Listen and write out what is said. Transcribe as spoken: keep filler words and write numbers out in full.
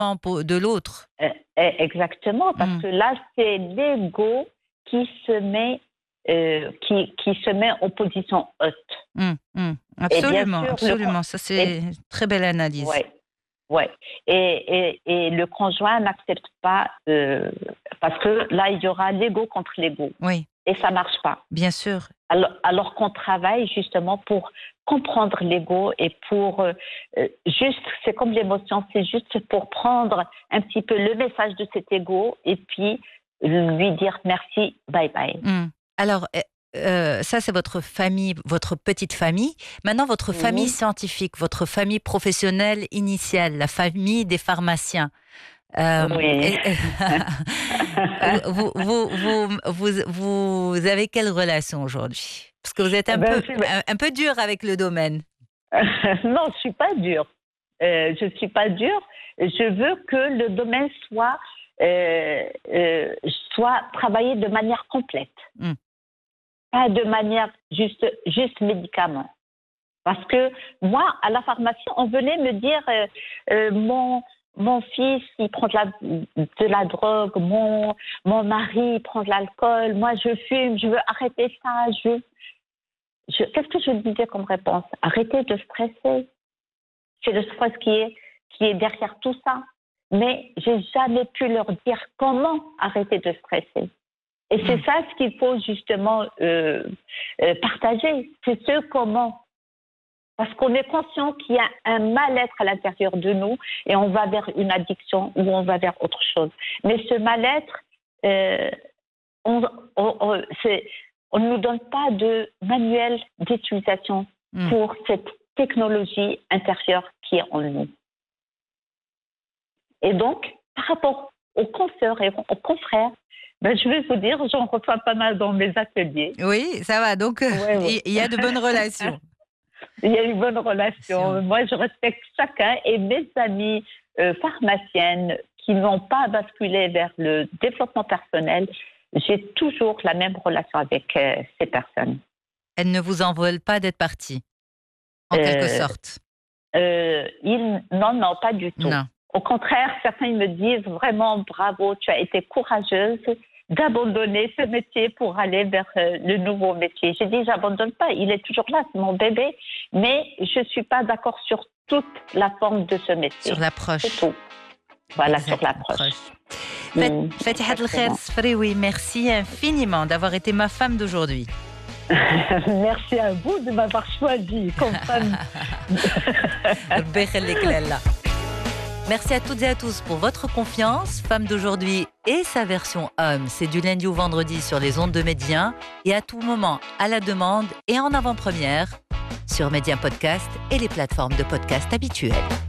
de l'autre. Euh, exactement, parce Mmh. que là, c'est l'ego qui se met, euh, qui, qui se met en position haute. Mmh, mmh. Et bien Absolument, sûr, le, con- absolument. Ça, c'est et, une très belle analyse. ouais, ouais. Et, et, et le conjoint n'accepte pas, euh, parce que là, il y aura l'ego contre l'ego. Oui, Et ça marche pas. bien sûr. Alors, alors qu'on travaille justement pour comprendre l'ego et pour euh, euh, juste, c'est comme l'émotion, c'est juste pour prendre un petit peu le message de cet ego et puis lui dire merci, bye bye. Mmh. Alors, eh, heu, ça, c'est votre famille, votre petite famille. Maintenant, votre famille Mhm. scientifique, votre famille professionnelle initiale, la famille des pharmaciens. Hem, Oui. et vous vous vous vous vous vous avez quelle relation aujourd'hui? Parce que vous êtes Eh un ben, peu c'est- un un peu dur avec le domaine. non, je suis pas dure. Euh, je suis pas dure. Je veux que le domaine soit euh, euh, soit travaillé de manière complète, Mmh. pas de manière juste juste médicament. Parce que moi, à la pharmacie, on venait me dire euh, euh, mon mon fils il prend de la de la drogue, mon mon mari il prend de l'alcool, moi je fume, je veux arrêter ça, je, je qu'est-ce que je disais comme réponse? Arrêtez de stresser. C'est le stress qui est qui est derrière tout ça. Mais j'ai jamais pu leur dire comment arrêter de stresser. Et c'est Mmh. ça ce qu'il faut justement euh, euh, partager. C'est ce comment. Parce qu'on est conscient qu'il y a un mal-être à l'intérieur de nous et on va vers une addiction ou on va vers autre chose. Mais ce mal-être, euh, on on, on, c'est, on ne nous donne pas de manuel d'utilisation Mmh. pour cette technologie intérieure qui est en nous. Et donc, par rapport aux consoeurs et aux confrères, ben, je vais vous dire, j'en reçois pas mal dans mes ateliers. Oui, ça va. Donc, Ouais, ouais. il y a de bonnes relations. Il y a une bonne relation. Moi, je respecte chacun et mes amies euh, pharmaciennes qui n'ont pas basculé vers le développement personnel, j'ai toujours la même relation avec euh, ces personnes. Elles ne vous en veulent pas d'être partie, en quelque Euh, sorte? euh, ils, non, non, pas du tout. Non. Au contraire, certains ils me disent vraiment bravo, tu as été courageuse d'abandonner ce métier pour aller vers euh, le nouveau métier. J'ai dit, j'abandonne pas, il est toujours là, c'est mon bébé, mais je suis pas d'accord sur toute la forme de ce métier. Sur l'approche. C'est tout. Voilà, Exact, sur l'approche. Fat- Mmh, Fatihat El Khair exactement. Sfrioui, merci infiniment d'avoir été ma femme d'aujourd'hui. Merci à vous de m'avoir choisi comme femme. ربي يخليك لالا. Merci à toutes et à tous pour votre confiance. Femme d'aujourd'hui et sa version homme, c'est du lundi au vendredi sur les ondes de Médien et à tout moment à la demande et en avant-première sur Médien Podcast et les plateformes de podcast habituelles.